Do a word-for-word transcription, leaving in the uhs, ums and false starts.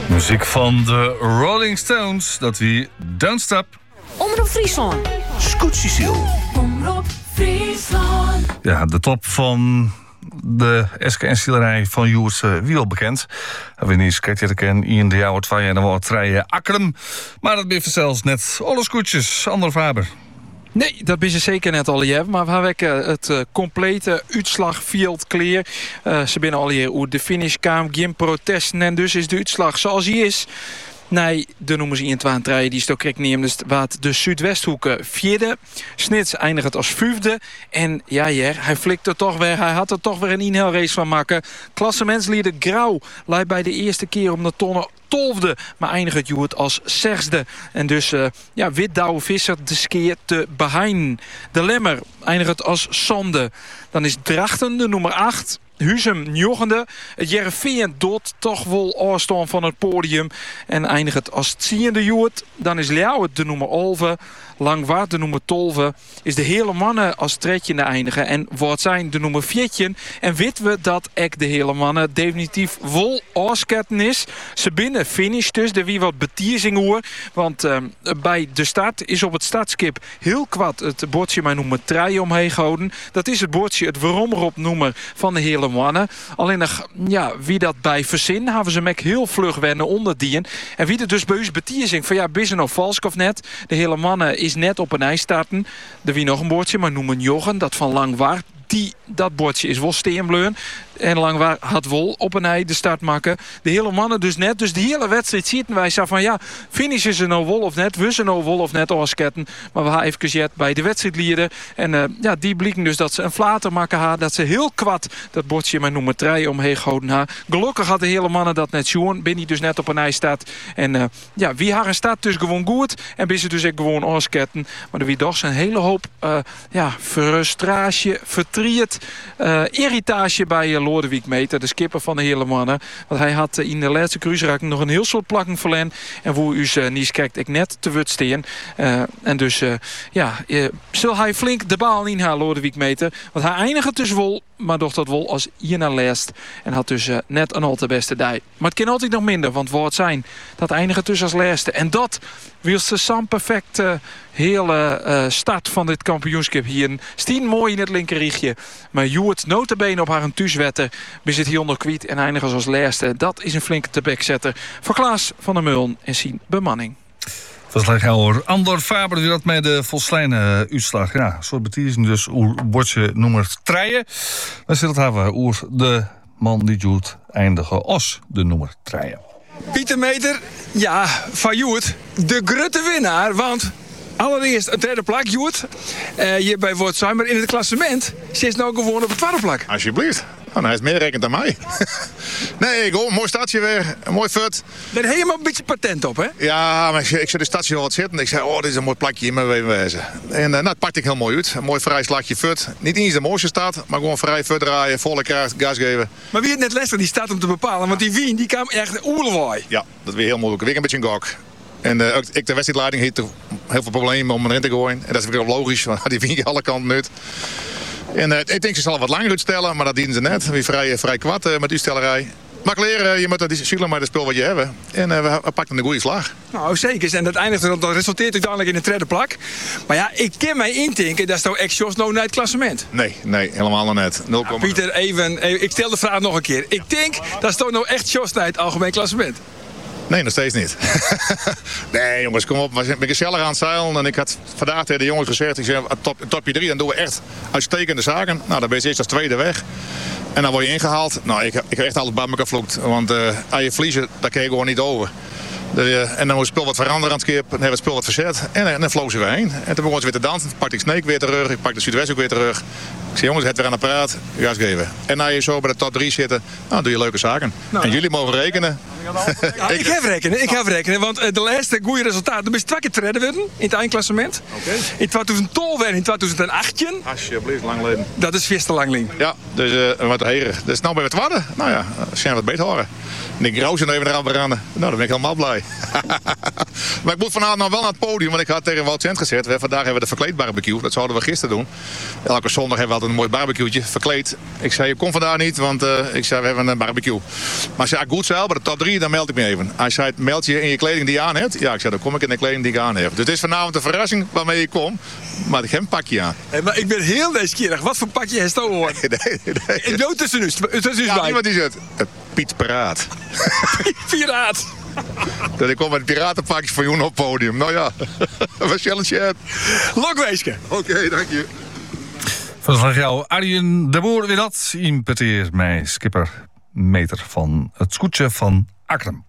Muziek van de Rolling Stones, dat wie Don't Stop. Omroep Friesland. Scoot Cecile. Omroep Friesland. Ja, de top van de S K N-stielerij van Joert uh, wie wel bekend. We niet sketje ken in de jouwe twee en dan wordt rijden Akkerem. Maar dat blijft zelfs net alle scootjes. Ander Faber. Nee, dat is zeker net al je. Maar we hebben het uh, complete uitslagveld clear. Uh, ze binnen al hier hoe de finish kwam, geen protesten en dus is de uitslag zoals hij is. Nee, de noemen ze in twaalf rijden die stok krek neemt. Dus wat de Zuidwesthoeken vierde. Snits eindigt het als vijfde. En ja, ja, hij flikt er toch weer. Hij had er toch weer een inhaalrace van maken. Klassementsleider Grauw leidt bij de eerste keer om de tonnen tolfde, maar eindigt het Joert als zesde. En dus, uh, ja, Witdouwe Visser de skeer te behind. De Lemmer eindigt het als zonde. Dan is Drachten de nummer acht. Huzum negende. Het Jereveen doet toch wel afstand van het podium. En eindigt het als tiende Joert. Dan is Ljouwert de nummer elf. Langwaard de nummer twaalf. Is de hele mannen als tredje eindigen. En wordt zijn de nummer veertien. En weten we dat ek de hele mannen definitief vol afsketten is. Ze binnen finish dus. Er wie wat betiersing hoor. Want uh, bij de start is op het startskip heel kwad het bordje maar nummer drie omheen gehouden. Dat is het bordje, het waarom nummer van de hele mannen. Alleen nog, ja, wie dat bij verzin, hebben ze mek heel vlug wennen onderdien. En wie er dus bij u betiersing van ja, is het nou vals of net? De hele mannen is net op een ijs starten. Er wie nog een bordje, maar noemen Joggen, dat van Langwaard. Die, dat bordje is wel steenbleun. En Langwaard had wel op een ei de start maken. De hele mannen dus net. Dus de hele wedstrijd zitten wij zo van ja, finishen ze nou wol of net? We ze nou wol of net afsketten? Maar we gaan even jet bij de wedstrijdlieden. En uh, ja, die blikken dus dat ze een flater maken haar. Dat ze heel kwad dat bordje met nummer drie omheen gehouden haar. Gelukkig had de hele mannen dat net zien. Ben die dus net op een ei staat. En uh, ja, wie haar staat dus gewoon goed. En ben ze dus ook gewoon afsketten. Maar er wie toch een hele hoop uh, ja, frustratie, vertriet, uh, irritatie bij uh, Lodewijk Meter, de skipper van de hele mannen. Want hij had uh, in de laatste cruiseraak nog een heel soort plakken verlen. En voor u uh, niet kijkt, ik net te wut steen. Uh, en dus, uh, ja, uh, zal hij flink de baal inhalen, Lodewijk Meter. Want hij eindigt dus wel, maar doch dat wel als hier naar last. En had dus uh, net een al te beste dij. Maar het kan altijd nog minder, want wat zijn, dat eindigt dus als laatste. En dat wil ze Sam perfect uh, hele uh, start van dit kampioenschap hier. Stien mooi in het linkerrichtje. Maar Joert notabene op haar een thuiswetter bezit hier onder kwiet en eindigt als laatste. Dat is een flinke tebekzetter voor Klaas van der Meulen en zijn bemanning. Dat is lekker hoor. Andor Faber die dat met de volslijne uitslag. Ja, een soort betiersing dus oer bordje nummer drie. Dan zit het hebben oer de man die Joert eindigen als de nummer drie. Pieter Meter, ja, van Joert, de grote winnaar, want allereerst een derde plak, Joert. Uh, hier bij Wortsheimer in het klassement. Ze is nou gewoon op de tweede plak. Alsjeblieft. Nou, hij is meer rekend dan mij. Nee, gewoon een mooi stadje weer. Een mooi fut. Daar heb je helemaal een beetje patent op, hè? Ja, maar ik, ik zag de stadje wel wat zitten. Ik zei, oh, dit is een mooi plakje in mijn wezen. En uh, nou, het pakte ik heel mooi uit. Een mooi vrij slagje fut. Niet eens de mooiste stad, maar gewoon vrij fut draaien, volle kracht, gas geven. Maar wie het net Lester die staat om te bepalen, want die Wien die kwam echt oerlawaai. Ja, dat weer heel moeilijk. Weer een beetje een gok. En uh, ik de wedstrijdleiding heeft heel veel problemen om erin te gooien. En dat is weer logisch, want die Wien alle kanten uit. En uh, ik denk ze zal wat langer uitstellen, maar dat dienen ze net. Weer vrij, vrij kwad uh, met uitstellerij. Maar leren, je moet dat zullen maar het spel wat je hebben. En uh, we, we pakten een goede slag. Nou, zeker. En dat eindigt, dat resulteert uiteindelijk in de derde plak. Maar ja, ik kan mij intinken, dat is toch echt Jos nou naar het klassement? Nee, nee, helemaal nog net. nul, nou, Pieter, even, even, ik stel de vraag nog een keer. Ik denk, dat is toch nou echt Jos naar het algemeen klassement? Nee, nog steeds niet. Nee, jongens, kom op. We zijn gezellig aan het zeilen. En ik had vandaag tegen de jongens gezegd, ik zei, top, topje drie, dan doen we echt uitstekende zaken. Nou, dan ben je eerst als tweede weg. En dan word je ingehaald. Nou, ik, ik heb echt altijd bij me gevloekt. Want uh, als je verliezen, daar kun je gewoon niet over. De, uh, en dan moet het spel wat veranderen aan het skip. Dan hebben we het spel wat verzet. En, en dan vlogen ze weer heen. En toen begon ze weer te dansen. Pakte ik Sneek weer terug. Ik pakte de Zuidwest ook weer terug. Ik zei, jongens, het weer aan de praat. Gas geven. En als je zo bij de top drie zit, nou, doe je leuke zaken. Nou, en jullie mogen rekenen. Ja, ik heb rekenen, ik heb rekenen. Want uh, de laatste goede resultaten, dan ben je twee keer te redden worden in het eindklassement. Okay. In tweeduizend twaalf en in tweeduizend achttien. Alsjeblieft, lang geleden. Dat is vast te lang. Ja, dus uh, wat herig. Dus nou ben we het warden. Nou ja, zijn we wat beter horen. Nick Roos er even eraan branden. Nou, dan ben ik helemaal blij. Maar ik moet vanavond nog wel naar het podium, want ik had tegen Wout Cent gezegd. We, vandaag hebben we de verkleedbarbecue. Dat zouden we gisteren doen. Elke zondag hebben we altijd een mooi barbecue'tje verkleed. Ik zei, je komt vandaag niet, want uh, ik zei, we hebben een barbecue. Maar als je goed zei, bij de top drie, dan meld ik me even. Hij zei, meld je in je kleding die je aan hebt? Ja, ik zei, dan kom ik in de kleding die ik aan heb. Dus het is vanavond een verrassing waarmee ik kom. Maar ik heb een pakje aan. Hey, maar ik ben heel nieuwsgierig. Wat voor pakje heeft je hoor? Nee, nee, nee. Ik doe tussen u. Tussen u Ja, bij. niemand die zit. Het Piet Paraat. Piraat. Dat ik kom met een piratenpakje voor jou op het podium. Nou ja, we challenge het. Lokweeske. Oké, okay, dank je. Vandaag jou, Arjen de Boer weer dat. Impeteer mij, skipper, meter van het scootje van Akrum.